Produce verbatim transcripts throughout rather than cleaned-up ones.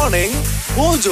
Morning Mojo.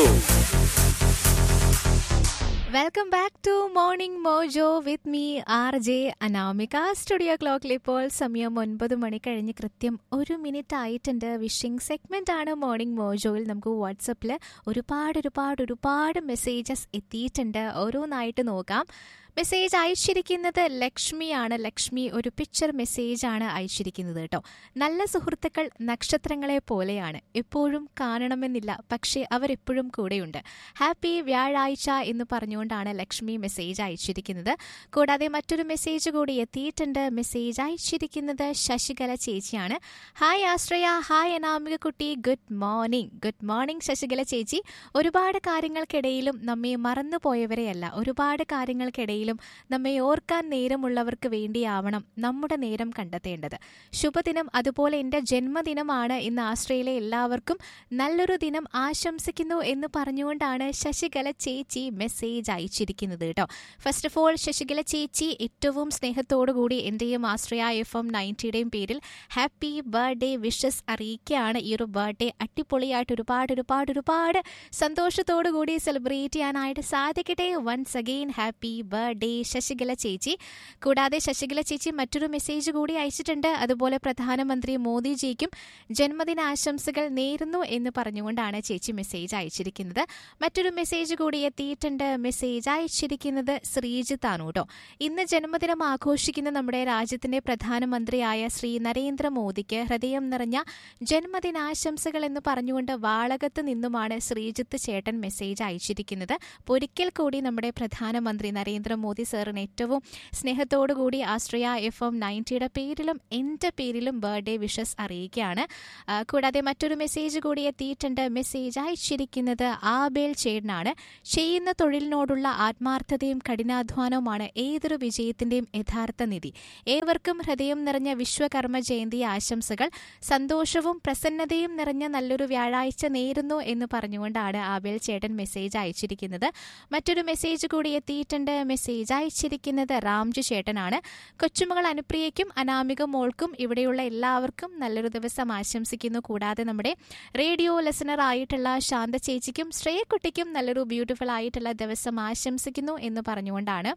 Welcome back to morning mojo with me R J Anamika. Studio ക്ലോക്കിൽ ഇപ്പോൾ സമയം ഒൻപത് മണി കഴിഞ്ഞ് കൃത്യം ഒരു മിനിറ്റ് ആയിട്ടുണ്ട്. വിഷിംഗ് സെഗ്മെന്റ് ആണ് മോർണിംഗ് മോജോയിൽ. നമുക്ക് വാട്സപ്പിൽ ഒരുപാട് ഒരുപാട് ഒരുപാട് മെസ്സേജസ് എത്തിയിട്ടുണ്ട്. ഓരോന്നായിട്ട് നോക്കാം. മെസ്സേജ് അയച്ചിരിക്കുന്നത് ലക്ഷ്മിയാണ്. ലക്ഷ്മി ഒരു പിക്ചർ മെസ്സേജ് ആണ് അയച്ചിരിക്കുന്നത് കേട്ടോ. നല്ല സുഹൃത്തുക്കൾ നക്ഷത്രങ്ങളെ പോലെയാണ്, എപ്പോഴും കാണണമെന്നില്ല, പക്ഷേ അവരെപ്പോഴും കൂടെയുണ്ട്. ഹാപ്പി വ്യാഴാഴ്ച എന്ന് പറഞ്ഞുകൊണ്ടാണ് ലക്ഷ്മി മെസ്സേജ് അയച്ചിരിക്കുന്നത്. കൂടാതെ മറ്റൊരു മെസ്സേജ് കൂടി എത്തിയിട്ടുണ്ട്. മെസ്സേജ് അയച്ചിരിക്കുന്നത് ശശികല ചേച്ചിയാണ്. ഹായ് ആശ്രയ, ഹായ് അനാമിക കുട്ടി, good morning. Good morning Sasikala ചേച്ചി. ഒരുപാട് കാര്യങ്ങൾക്കിടയിലും നമ്മെ മറന്നുപോയവരെയല്ല, ഒരുപാട് കാര്യങ്ങൾക്കിടയിൽ നമ്മെ ഓർക്കാൻ നേരമുള്ളവർക്ക് വേണ്ടിയാവണം നമ്മുടെ നേരം കണ്ടെത്തേണ്ടത്. ശുഭദിനം. അതുപോലെ എൻ്റെ ജന്മദിനമാണ് ഇന്ന്. ആശ്രയിലെ എല്ലാവർക്കും നല്ലൊരു ദിനം ആശംസിക്കുന്നു എന്ന് പറഞ്ഞുകൊണ്ടാണ് ശശികല ചേച്ചി മെസ്സേജ് അയച്ചിരിക്കുന്നത് കേട്ടോ. ഫസ്റ്റ് ഓഫ് ഓൾ ശശികല ചേച്ചി ഏറ്റവും സ്നേഹത്തോടുകൂടി എൻ്റെയും ആശ്രയ എഫ് എം നയൻറ്റിയുടെയും പേരിൽ ഹാപ്പി ബർത്ത്ഡേ വിഷസ് അറിയിക്കുകയാണ്. ഈ ഒരു ബർത്ത്ഡേ അടിപൊളിയായിട്ട് ഒരുപാട് ഒരുപാട് ഒരുപാട് സന്തോഷത്തോടു കൂടി സെലിബ്രേറ്റ് ചെയ്യാനായിട്ട് സാധിക്കട്ടെ. Once again happy birthday day Sasikala ചേച്ചി. കൂടാതെ ശശികല ചേച്ചി മറ്റൊരു മെസ്സേജ് കൂടി അയച്ചിട്ടുണ്ട്. അതുപോലെ പ്രധാനമന്ത്രി മോദിജിക്കും ജന്മദിന ആശംസകൾ നേരുന്നു എന്ന് പറഞ്ഞുകൊണ്ടാണ് ചേച്ചി മെസ്സേജ് അയച്ചിരിക്കുന്നത്. മറ്റൊരു മെസ്സേജ് കൂടി എത്തിയിട്ടുണ്ട്. മെസ്സേജ് അയച്ചിരിക്കുന്നത് ശ്രീജിത്താണ് കേട്ടോ. ഇന്ന് ജന്മദിനം ആഘോഷിക്കുന്ന നമ്മുടെ രാജ്യത്തിന്റെ പ്രധാനമന്ത്രിയായ ശ്രീ നരേന്ദ്രമോദിക്ക് ഹൃദയം നിറഞ്ഞ ജന്മദിനാശംസകൾ എന്ന് പറഞ്ഞുകൊണ്ട് വാളകത്ത് നിന്നുമാണ് ശ്രീജിത്ത് ചേട്ടൻ മെസ്സേജ് അയച്ചിരിക്കുന്നത്. ഒരിക്കൽ കൂടി നമ്മുടെ പ്രധാനമന്ത്രി നരേന്ദ്രമോദി മോദി സാറിന് ഏറ്റവും സ്നേഹത്തോടുകൂടി ആശ്രയ എഫ് എം നയൻറ്റിയുടെ പേരിലും എൻ്റെ പേരിലും ബർത്ത്ഡേ വിഷസ് അറിയിക്കുകയാണ്. കൂടാതെ മറ്റൊരു മെസ്സേജ് കൂടി എത്തിയിട്ടുണ്ട്. മെസ്സേജ് അയച്ചിരിക്കുന്നത് ആബേൽ ചേട്ടനാണ്. ചെയ്യുന്ന തൊഴിലിനോടുള്ള ആത്മാർത്ഥതയും കഠിനാധ്വാനവുമാണ് ഏതൊരു വിജയത്തിൻ്റെയും യഥാർത്ഥ നിധി. ഏവർക്കും ഹൃദയം നിറഞ്ഞ വിശ്വകർമ്മ ജയന്തി ആശംസകൾ. സന്തോഷവും പ്രസന്നതയും നിറഞ്ഞ നല്ലൊരു വ്യാഴാഴ്ച നേരുന്നു എന്ന് പറഞ്ഞുകൊണ്ടാണ് ആബേൽ ചേട്ടൻ മെസ്സേജ് അയച്ചിരിക്കുന്നത്. മറ്റൊരു മെസ്സേജ് കൂടി എത്തിയിട്ടുണ്ട്. മെസ്സേജ് അയച്ചിരിക്കുന്നത് രാംജു ചേട്ടനാണ്. കൊച്ചുമകൾ അനുപ്രിയയ്ക്കും അനാമിക മോൾക്കും ഇവിടെയുള്ള എല്ലാവർക്കും നല്ലൊരു ദിവസം ആശംസിക്കുന്നു. കൂടാതെ നമ്മുടെ റേഡിയോ ലിസണർ ആയിട്ടുള്ള ശാന്ത ചേച്ചിക്കും ശ്രേയക്കുട്ടിക്കും നല്ലൊരു ബ്യൂട്ടിഫുൾ ആയിട്ടുള്ള ദിവസം ആശംസിക്കുന്നു എന്ന് പറഞ്ഞുകൊണ്ടാണ്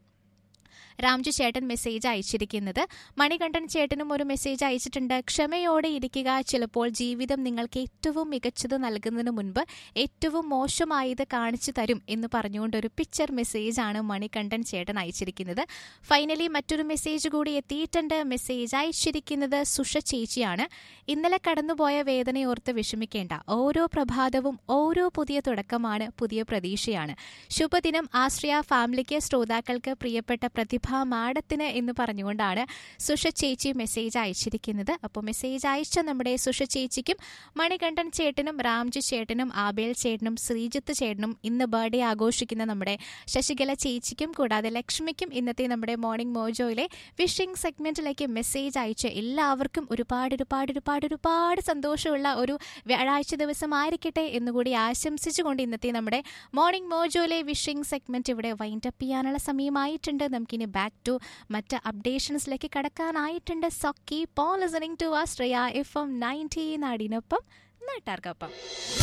രാംജു ചേട്ടൻ മെസ്സേജ് അയച്ചിരിക്കുന്നത്. മണികണ്ഠൻ ചേട്ടനും ഒരു മെസ്സേജ് അയച്ചിട്ടുണ്ട്. ക്ഷമയോടെ ഇരിക്കുക, ചിലപ്പോൾ ജീവിതം നിങ്ങൾക്ക് ഏറ്റവും മികച്ചത് നൽകുന്നതിന് മുൻപ് ഏറ്റവും മോശമായത് കാണിച്ചു തരും എന്ന് പറഞ്ഞുകൊണ്ട് ഒരു പിക്ചർ മെസ്സേജാണ് മണികണ്ഠൻ ചേട്ടൻ അയച്ചിരിക്കുന്നത്. ഫൈനലി മറ്റൊരു മെസ്സേജ് കൂടി എത്തിയിട്ടുണ്ട്. മെസ്സേജ് അയച്ചിരിക്കുന്നത് സുഷ ചേച്ചിയാണ്. ഇന്നലെ കടന്നുപോയ വേദനയോർത്ത് വിഷമിക്കേണ്ട, ഓരോ പ്രഭാതവും ഓരോ പുതിയ തുടക്കമാണ്, പുതിയ പ്രതീക്ഷയാണ്. ശുഭദിനം ആശ്രയ ഫാമിലിക്ക്, ശ്രോതാക്കൾക്ക്, പ്രിയപ്പെട്ട പ്രതിഭ മാഡത്തിന് എന്ന് പറഞ്ഞുകൊണ്ടാണ് സുഷ ചേച്ചി മെസ്സേജ് അയച്ചിരിക്കുന്നത്. അപ്പോൾ മെസ്സേജ് അയച്ച നമ്മുടെ സുഷ ചേച്ചിക്കും മണികണ്ഠൻ ചേട്ടനും രാംജു ചേട്ടനും ആബേൽ ചേട്ടനും ശ്രീജിത്ത് ചേട്ടനും ഇന്ന് ബർത്ത്ഡേ ആഘോഷിക്കുന്ന നമ്മുടെ ശശികല ചേച്ചിക്കും കൂടാതെ ലക്ഷ്മിക്കും ഇന്നത്തെ നമ്മുടെ മോർണിംഗ് മോജോയിലെ വിഷിംഗ് സെഗ്മെന്റിലേക്ക് മെസ്സേജ് അയച്ച എല്ലാവർക്കും ഒരുപാട് ഒരുപാട് ഒരുപാട് ഒരുപാട് സന്തോഷമുള്ള ഒരു വ്യാഴാഴ്ച ദിവസമായിരിക്കട്ടെ എന്നുകൂടി ആശംസിച്ചുകൊണ്ട് ഇന്നത്തെ നമ്മുടെ മോർണിംഗ് മോജോയിലെ വിഷിംഗ് സെഗ്മെന്റ് ഇവിടെ വൈൻഡപ്പ് ചെയ്യാനുള്ള സമയമായിട്ടുണ്ട്. നമുക്കിനി ബാക്ക് ടു മറ്റ് അപ്ഡേഷൻസിലേക്ക് കടക്കാനായിട്ടുണ്ട്. So keep on listening to Ashraya F M ninety, നാടിനൊപ്പം നാട്ടാർക്കൊപ്പം.